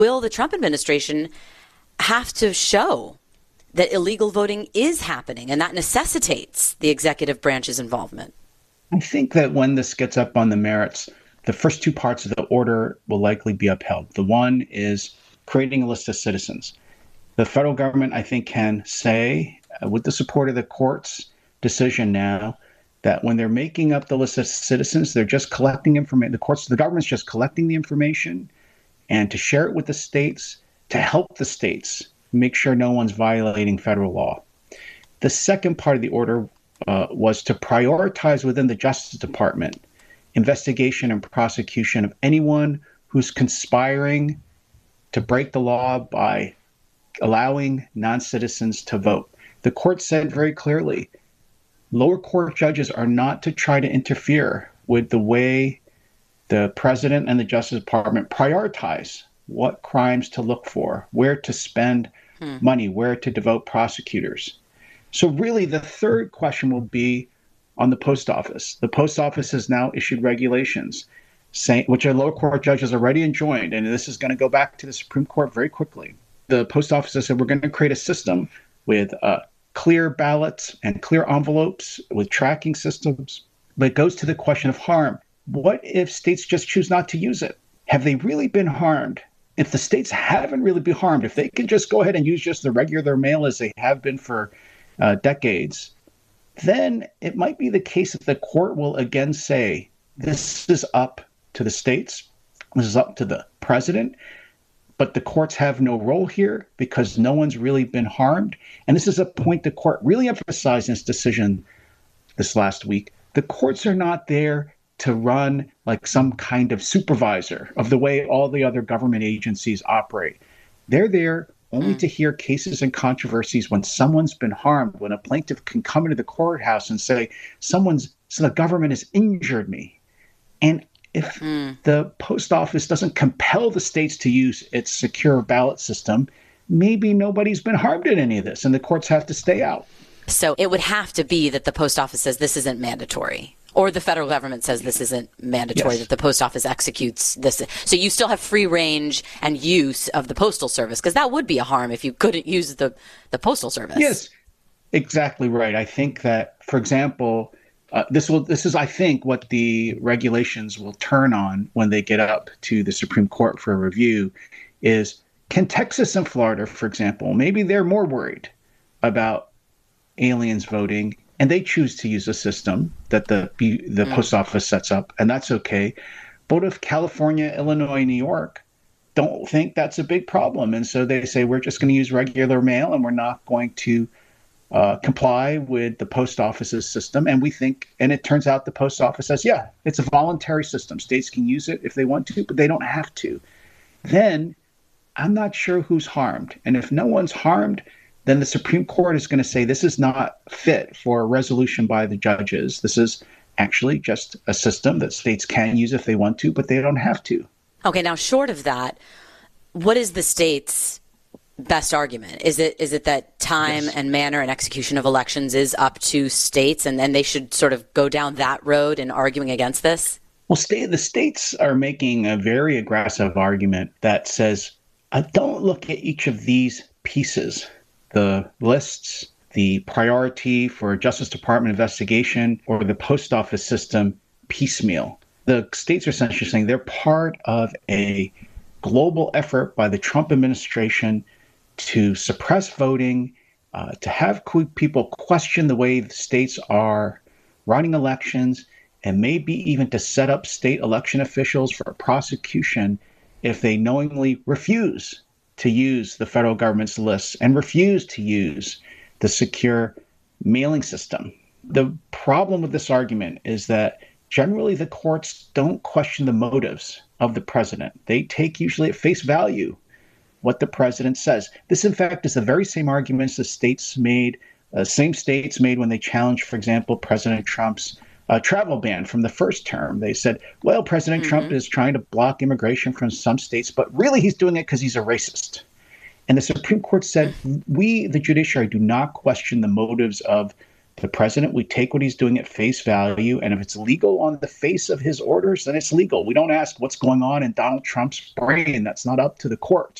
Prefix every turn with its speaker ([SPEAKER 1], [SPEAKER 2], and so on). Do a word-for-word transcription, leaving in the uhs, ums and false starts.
[SPEAKER 1] Will the Trump administration have to show that illegal voting is happening and that necessitates the executive branch's involvement?
[SPEAKER 2] I think that when this gets up on the merits, the first two parts of the order will likely be upheld. The one is creating a list of citizens. The federal government, I think, can say, uh, with the support of the court's decision now, that when they're making up the list of citizens, they're just collecting information. The courts, the government's just collecting the information and to share it with the states, to help the states make sure no one's violating federal law. The second part of the order uh, was to prioritize within the Justice Department investigation and prosecution of anyone who's conspiring to break the law by allowing non-citizens to vote. The court said very clearly, lower court judges are not to try to interfere with the way the president and the Justice Department prioritize what crimes to look for, where to spend hmm. money, where to devote prosecutors. So really, the third question will be on the post office. The post office has now issued regulations, saying, which a lower court judge has already enjoined, and this is going to go back to the Supreme Court very quickly. The post office has said we're going to create a system with uh, clear ballots and clear envelopes with tracking systems. But it goes to the question of harm. What if states just choose not to use it? Have they really been harmed? If the states haven't really been harmed, if they can just go ahead and use just the regular mail as they have been for uh, decades, then it might be the case that the court will again say, this is up to the states, this is up to the president, but the courts have no role here because no one's really been harmed. And this is a point the court really emphasized in its decision this last week. The courts are not there to run like some kind of supervisor of the way all the other government agencies operate. They're there only mm. to hear cases and controversies when someone's been harmed, when a plaintiff can come into the courthouse and say, someone's, so the government has injured me. And if mm. the post office doesn't compel the states to use its secure ballot system, maybe nobody's been harmed in any of this, and the courts have to stay out.
[SPEAKER 1] So it would have to be that the post office says this isn't mandatory, or the federal government says this isn't mandatory, yes. that the post office executes this. So you still have free range and use of the postal service, because that would be a harm if you couldn't use the, the postal service.
[SPEAKER 2] Yes, exactly right. I think that, for example, Uh, this will. This is, I think, what the regulations will turn on when they get up to the Supreme Court for a review is, can Texas and Florida, for example, maybe they're more worried about aliens voting and they choose to use a system that the the mm. post office sets up, and that's okay. But if California, Illinois, New York don't think that's a big problem, and so they say, we're just going to use regular mail and we're not going to Uh, comply with the post office's system. And we think, and it turns out the post office says, yeah, it's a voluntary system. States can use it if they want to, but they don't have to. Then I'm not sure who's harmed. And if no one's harmed, then the Supreme Court is going to say this is not fit for a resolution by the judges. This is actually just a system that states can use if they want to, but they don't have to.
[SPEAKER 1] Okay, now short of that, what is the state's best argument? Is it is it that time yes. and manner and execution of elections is up to states, and then they should sort of go down that road in arguing against this?
[SPEAKER 2] Well, state, the states are making a very aggressive argument that says, I don't look at each of these pieces, the lists, the priority for a Justice Department investigation, or the post office system piecemeal. The states are essentially saying they're part of a global effort by the Trump administration to suppress voting, uh, to have people question the way the states are running elections, and maybe even to set up state election officials for prosecution if they knowingly refuse to use the federal government's lists and refuse to use the secure mailing system. The problem with this argument is that generally the courts don't question the motives of the president. They take usually at face value what the president says. This, in fact, is the very same arguments the states made, uh, same states made when they challenged, for example, President Trump's uh, travel ban from the first term. They said, well, President mm-hmm. Trump is trying to block immigration from some states, but really he's doing it because he's a racist. And the Supreme Court said, we, the judiciary, do not question the motives of The president, we take what he's doing at face value, and if it's legal on the face of his orders, then it's legal. We don't ask what's going on in Donald Trump's brain. That's not up to the courts.